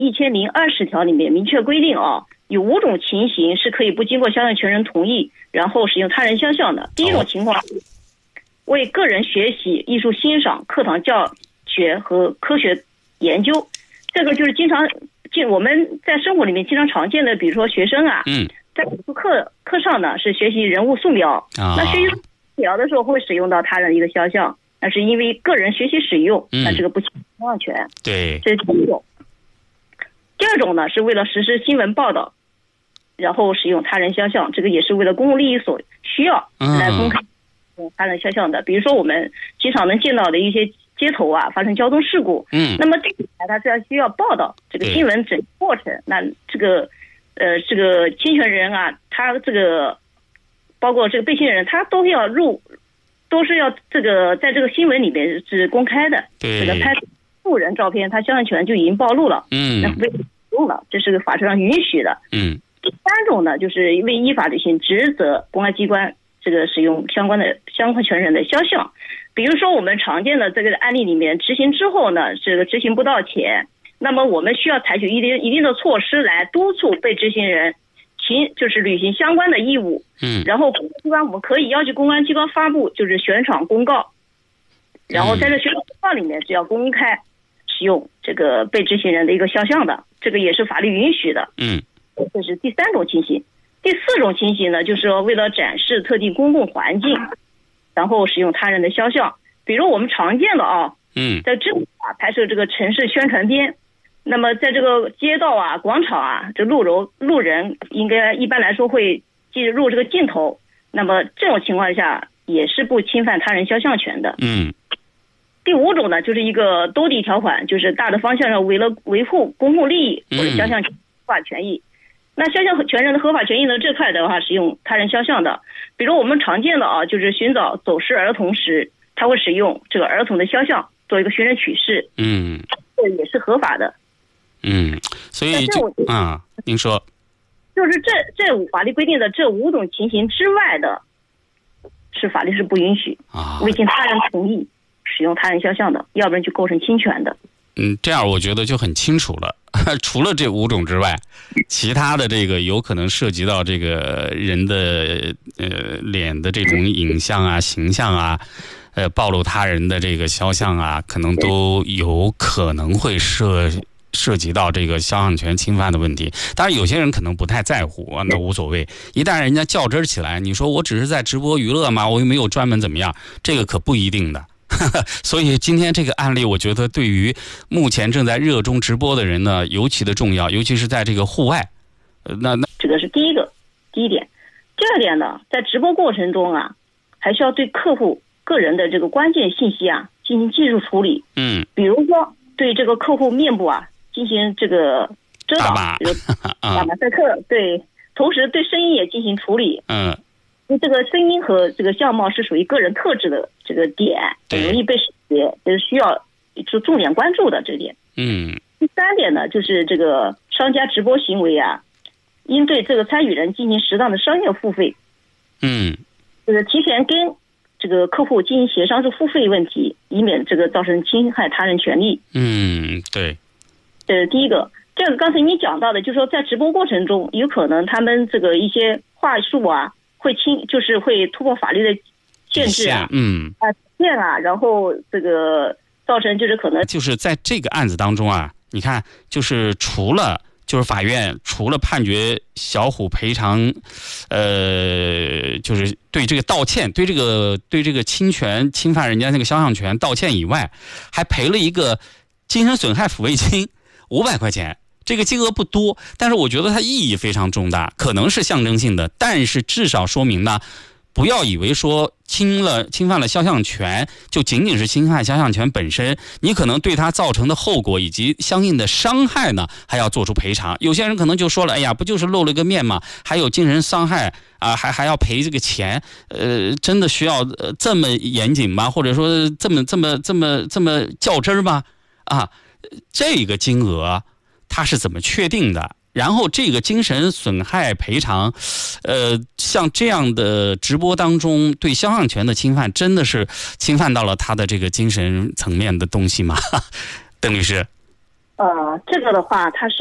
1020条里面明确规定啊，有5种情形是可以不经过肖像权人同意，然后使用他人肖像的。第一种情况，为个人学习、艺术欣赏、课堂教学和科学研究，这个就是我们在生活里面经常常见的，比如说学生啊，在美术课上呢是学习人物素描，那学习素描的时候会使用到他人的一个肖像，那是因为个人学习使用，那这个不侵肖像权。 对， 这是第一种。第二种呢，是为了实施新闻报道，然后使用他人肖像，这个也是为了公共利益所需要来公开他人肖像的。比如说我们经常能见到的一些街头啊发生交通事故，那么电视台它是要需要报道这个新闻整个过程，那这个侵权人啊，他这个包括这个被侵人，他都是要这个在这个新闻里面是公开的，这个拍素人照片，他肖像权就已经暴露了，那不被用了，这是个法律上允许的。第三种呢，就是为依法履行职责，公安机关这个使用相关权人的肖像。比如说我们常见的这个案例里面，执行之后呢，这个执行不到钱，那么我们需要采取一定的措施来督促被执行人就是履行相关的义务。然后公安机关我们可以要求公安机关发布就是悬赏公告，然后在这悬赏公告里面是要公开使用这个被执行人的一个肖像的，这个也是法律允许的。这是第三种情形。第四种情形呢，就是说为了展示特定公共环境，然后使用他人的肖像。比如我们常见的在政府拍摄这个城市宣传片，那么在这个街道啊、广场啊，这路人一般来说会进入这个镜头，那么这种情况下也是不侵犯他人肖像权的。第五种呢，就是一个兜底条款，就是大的方向上为了维护公共利益或者肖像合法权益。那肖像权人的合法权益呢，这块的话是用他人肖像的。比如我们常见的就是寻找走失儿童时，他会使用这个儿童的肖像做一个寻人启事，这也是合法的。 所以您说， 就是这法律规定的这5种情形之外的，是法律是不允许未经他人同意使用他人肖像的，要不然就构成侵权的。 这样我觉得就很清楚了。除了这5种之外，其他的这个有可能涉及到这个人的脸的这种影像啊、形象啊，暴露他人的这个肖像啊，可能都有可能会涉及到这个肖像权侵犯的问题。当然有些人可能不太在乎，那无所谓。一旦人家较真起来，你说我只是在直播娱乐嘛，我又没有专门怎么样，这个可不一定的。所以今天这个案例，我觉得对于目前正在热衷直播的人呢，尤其的重要，尤其是在这个户外。那这个是第一点。第二点呢，在直播过程中啊，还需要对客户个人的这个关键信息啊进行技术处理。比如说对这个客户面部啊进行这个遮挡，打马赛克，对，同时对声音也进行处理。这个声音和这个相貌是属于个人特质的这个点，很容易被识别，就是需要重点关注的这点。第三点呢，就是这个商家直播行为啊，应对这个参与人进行适当的商业付费。就是提前跟这个客户进行协商这付费问题，以免这个造成侵害他人权利。 对， 这是第一个。第二个，刚才你讲到的，就是说在直播过程中，有可能他们这个一些话术啊，就是会突破法律的限制啊，然后这个造成就是可能就是在这个案子当中啊，你看，就是就是法院除了判决小虎赔偿，就是对这个道歉，对这个侵犯人家那个肖像权道歉以外，还赔了一个精神损害抚慰金500块钱。这个金额不多，但是我觉得它意义非常重大，可能是象征性的，但是至少说明呢，不要以为说侵犯了肖像权就仅仅是侵害肖像权本身，你可能对它造成的后果以及相应的伤害呢，还要做出赔偿。有些人可能就说了，哎呀，不就是露了个面吗？还有精神伤害啊，还要赔这个钱，真的需要这么严谨吗？或者说这么较真吗？这个金额它是怎么确定的？然后这个精神损害赔偿，像这样的直播当中对肖像权的侵犯，真的是侵犯到了他的这个精神层面的东西吗？邓律师？ 这个的话，它是